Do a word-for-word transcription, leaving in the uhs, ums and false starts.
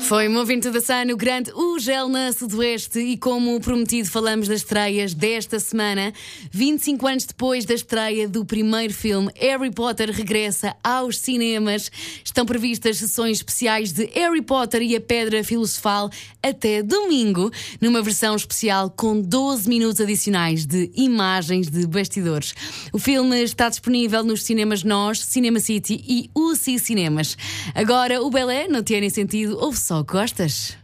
Foi Moving to the Sun, o grande O Gel na Sudoeste, e como prometido falamos das estreias desta semana. vinte e cinco anos depois da estreia do primeiro filme, Harry Potter regressa aos cinemas. Estão previstas sessões especiais de Harry Potter e a Pedra Filosofal até domingo, numa versão especial com doze minutos adicionais de imagens de bastidores. O filme está disponível nos cinemas Nós, Cinema City e U C I Cinemas. Agora o Belé não tem nem sentido, ouve só, gostas?